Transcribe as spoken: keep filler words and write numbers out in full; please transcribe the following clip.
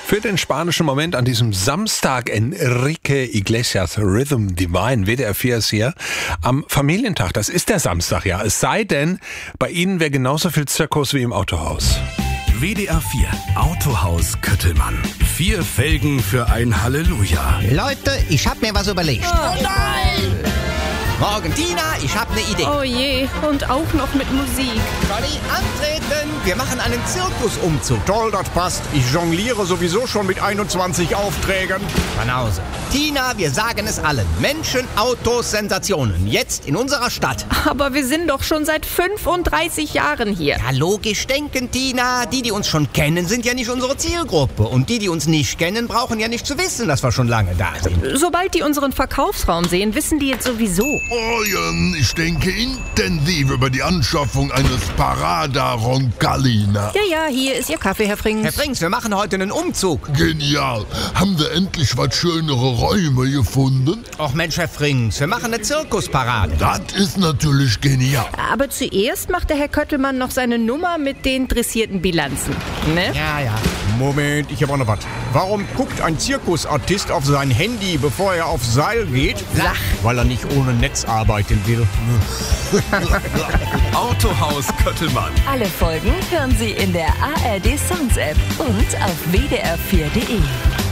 Für den spanischen Moment an diesem Samstag Enrique Iglesias Rhythm Divine. W D R vier ist hier am Familientag. Das ist der Samstag, ja. Es sei denn, bei Ihnen wäre genauso viel Zirkus wie im Autohaus. W D R vier Autohaus Köttelmann. Vier Felgen für ein Halleluja. Leute, ich hab mir was überlegt. Oh nein! Morgen, Tina, ich hab eine Idee. Oh je, und auch noch mit Musik. Johnny, antreten! Wir machen einen Zirkusumzug. Toll, das passt. Ich jongliere sowieso schon mit einundzwanzig Aufträgen. Banause. Tina, wir sagen es allen. Menschen, Autos, Sensationen. Jetzt in unserer Stadt. Aber wir sind doch schon seit fünfunddreißig Jahren hier. Ja, logisch denken, Tina. Die, die uns schon kennen, sind ja nicht unsere Zielgruppe. Und die, die uns nicht kennen, brauchen ja nicht zu wissen, dass wir schon lange da sind. Sobald die unseren Verkaufsraum sehen, wissen die jetzt sowieso. Oh ja, ich denke intensiv über die Anschaffung eines Parada Roncalli nach. Ja, ja, hier ist Ihr Kaffee, Herr Frings. Herr Frings, wir machen heute einen Umzug. Genial. Haben wir endlich was schönere Räume gefunden? Och Mensch, Herr Frings, wir machen eine Zirkusparade. Das ist natürlich genial. Aber zuerst macht der Herr Köttelmann noch seine Nummer mit den dressierten Bilanzen. Ne? Ja, ja. Moment, ich habe auch noch was. Warum guckt ein Zirkusartist auf sein Handy, bevor er aufs Seil geht? Sach. Weil er nicht ohne Netz arbeiten will. Autohaus Köttelmann. Alle Folgen hören Sie in der A R D Sounds App und auf w d r vier punkt d e.